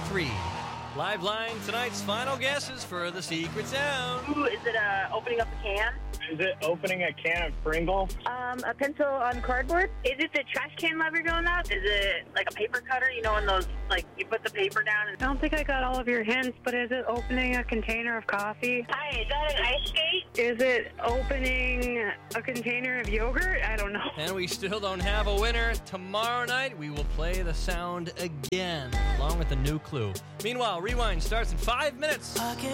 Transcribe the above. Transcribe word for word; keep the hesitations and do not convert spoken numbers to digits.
three. Live line tonight's final guesses for the secret sound. Ooh, is it uh, opening up a can? Is it opening a can of Pringles? Um, a pencil on cardboard? Is it the trash can lever going up? Is it like a paper cutter? You know, in those, like, you put the paper down and... I don't think I got all of your hints, but is it opening a container of coffee? Hi, is that an ice skate? Is it opening a container of yogurt? I don't know. And we still don't have a winner. Tomorrow night, we will play the sound again, along with a new clue. Meanwhile, Rewind starts in five minutes.